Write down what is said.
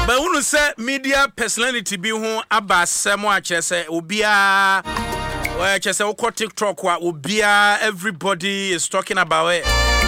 But when you say media personality be who aba semo a chese obia chese TikTok wa obia everybody is talking about it.